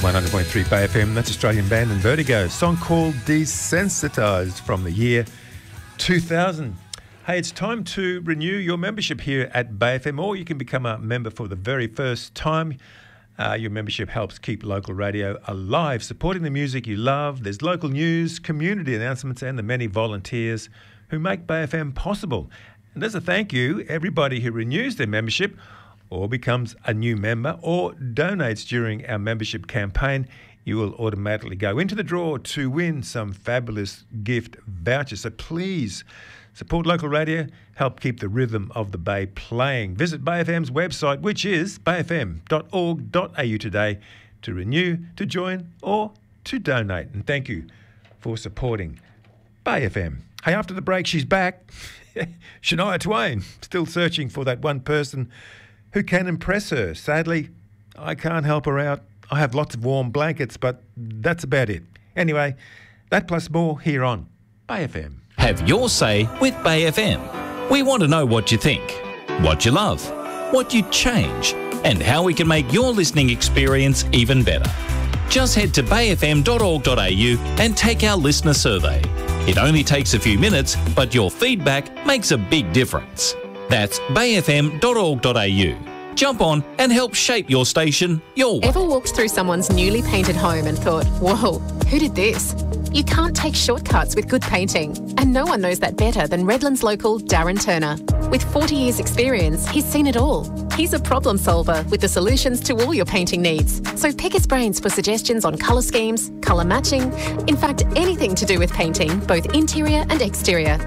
100.3 Bay FM, that's Australian band and Vertigo. Song called Desensitised from the year 2000. Hey, it's time to renew your membership here at Bay FM, or you can become a member for the very first time. Your membership helps keep local radio alive, supporting the music you love. There's local news, community announcements, and the many volunteers who make Bay FM possible. And as a thank you, everybody who renews their membership or becomes a new member or donates during our membership campaign, you will automatically go into the draw to win some fabulous gift vouchers. So please support local radio, help keep the rhythm of the Bay playing. Visit Bay FM's website, which is bayfm.org.au today, to renew, to join or to donate. And thank you for supporting Bay FM. Hey, after the break, she's back. Shania Twain, still searching for that one person who can impress her. Sadly, I can't help her out. I have lots of warm blankets, but that's about it. Anyway, that plus more here on Bay FM. Have your say with Bay FM. We want to know what you think, what you love, what you'd change, and how we can make your listening experience even better. Just head to bayfm.org.au and take our listener survey. It only takes a few minutes, but your feedback makes a big difference. That's bayfm.org.au. Jump on and help shape your station your way. Ever walked through someone's newly painted home and thought, whoa, who did this? You can't take shortcuts with good painting, and no one knows that better than Redlands local Darren Turner. With 40 years experience, he's seen it all. He's a problem solver with the solutions to all your painting needs. So pick his brains for suggestions on colour schemes, colour matching, in fact anything to do with painting, both interior and exterior.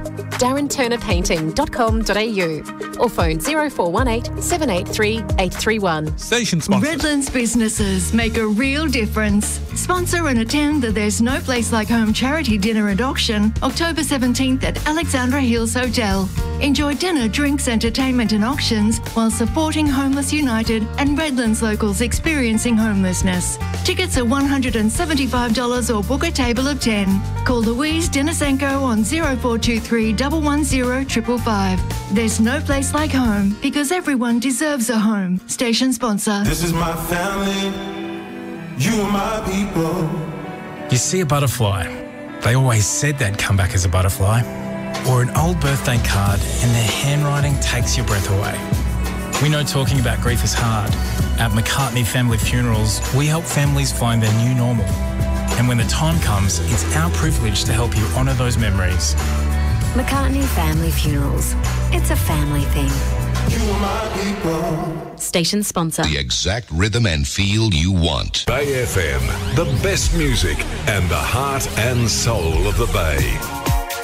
DarrenTurnerPainting.com.au or phone 0418 783 831. Station sponsor. Redlands businesses make a real difference. Sponsor and attend the There's No Place Like Home charity dinner and auction October 17th at Alexandra Hills Hotel. Enjoy dinner, drinks, entertainment and auctions while supporting Homeless United and Redlands locals experiencing homelessness. Tickets are $175 or book a table of 10. Call Louise Denisenko on 0423 110 555. There's no place like home because everyone deserves a home. Station sponsor. This is my family. You are my people. You see a butterfly. They always said they'd come back as a butterfly. Or an old birthday card and their handwriting takes your breath away. We know talking about grief is hard. At McCartney Family Funerals, we help families find their new normal. And when the time comes, it's our privilege to help you honour those memories. McCartney Family Funerals. It's a family thing. You are my people. Station sponsor. The exact rhythm and feel you want. Bay FM, the best music and the heart and soul of the Bay.